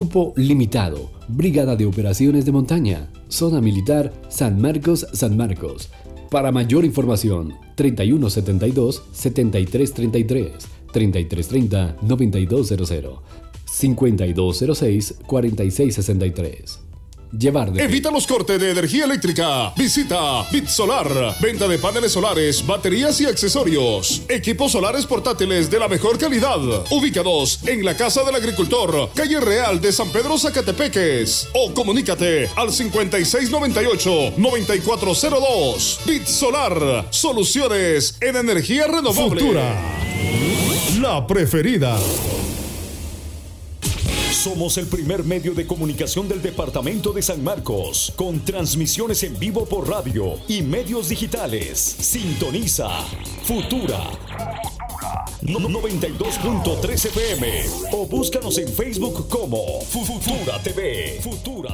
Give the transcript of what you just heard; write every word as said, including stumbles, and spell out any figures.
Cupo limitado. Brigada de Operaciones de Montaña. Zona Militar San Marcos, San Marcos. Para mayor información, treinta y uno setenta y dos, setenta y tres treinta y tres, treinta y tres treinta, noventa y dos cero cero, cincuenta y dos cero seis, cuarenta y seis sesenta y tres. Llevar de... Evita los cortes de energía eléctrica. Visita BitSolar. Venta de paneles solares, baterías y accesorios. Equipos solares portátiles de la mejor calidad. Ubicados en la Casa del Agricultor, Calle Real de San Pedro, Zacatepeques. O comunícate al cincuenta y seis noventa y ocho, noventa y cuatro cero dos. BitSolar. Soluciones en energía renovable. Futura, la preferida. Somos el primer medio de comunicación del departamento de San Marcos, con transmisiones en vivo por radio y medios digitales. Sintoniza Futura noventa y dos punto tres F M o búscanos en Facebook como Futura T V. Futura